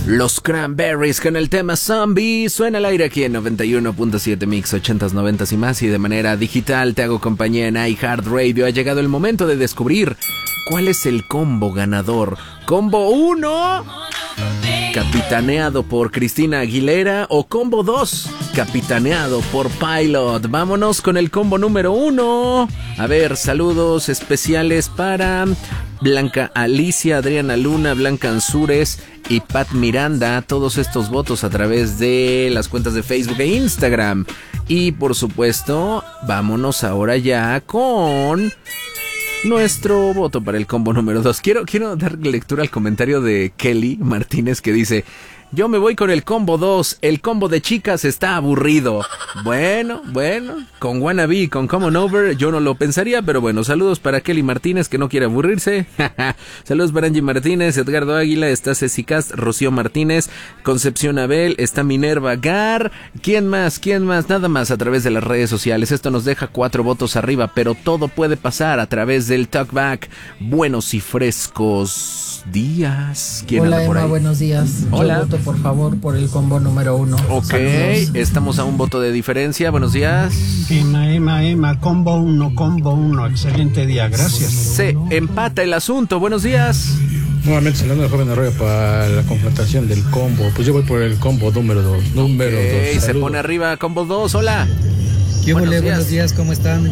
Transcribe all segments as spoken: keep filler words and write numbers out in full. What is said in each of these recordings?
Los Cranberries con el tema Zombie. Suena al aire aquí en noventa y uno punto siete Mix, ochentas, noventas y más. Y de manera digital te hago compañía en iHeartRadio. Ha llegado el momento de descubrir cuál es el combo ganador. Combo uno, capitaneado por Cristina Aguilera, o combo dos, capitaneado por Pilot. Vámonos con el combo número uno. A ver, saludos especiales para Blanca Alicia, Adriana Luna, Blanca Ansúrez y Pat Miranda. Todos estos votos a través de las cuentas de Facebook e Instagram. Y por supuesto, vámonos ahora ya con nuestro voto para el combo número dos. Quiero, quiero dar lectura al comentario de Kelly Martínez, que dice: yo me voy con el combo dos, el combo de chicas está aburrido. Bueno, bueno, con Wannabe y con Come On Over yo no lo pensaría, pero bueno, saludos para Kelly Martínez, que no quiere aburrirse. Saludos para Angie Martínez, Edgardo Águila, está Ceci Cast, Rocío Martínez, Concepción Abel, está Minerva Gar. ¿Quién más? ¿Quién más? Nada más a través de las redes sociales. Esto nos deja cuatro votos arriba, pero todo puede pasar a través del Talkback. Buenos y frescos días. ¿Quién Hola, anda por Emma, ahí? buenos días. Hola. Yo voto, por favor, por el combo número uno. Ok, Saludos. estamos a un voto de diferencia. Buenos días. Emma, Emma, Emma, combo uno, combo uno. Excelente día, gracias. Se empata el asunto. Buenos días. Nuevamente saludando al joven Arroyo para la confrontación del combo. Pues yo voy por el combo número dos. Número Ok, dos. se pone arriba combo dos. Hola. ¿Qué Buenos ole? días. Buenos días, ¿cómo están?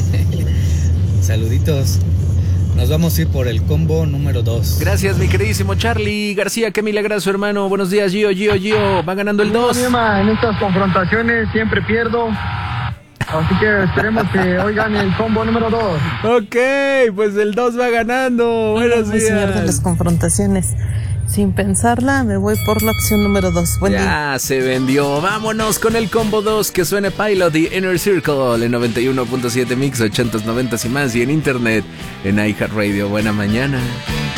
Saluditos. Nos vamos a ir por el combo número dos. Gracias, mi queridísimo Charlie García. Qué milagroso, hermano. Buenos días, Gio, Gio, Gio. Va ganando el dos. Emma, en estas confrontaciones siempre pierdo. Así que esperemos que hoy gane el combo número dos. Ok, pues el dos va ganando. Buenos Soy señor de las días. confrontaciones. Sin pensarla, me voy por la opción número dos. Buen día. Ya se vendió. Vámonos con el combo dos. Que suene Pilot y Inner Circle en noventa y uno punto siete Mix, ochentas, noventas y más. Y en internet en iHeartRadio. Buena mañana.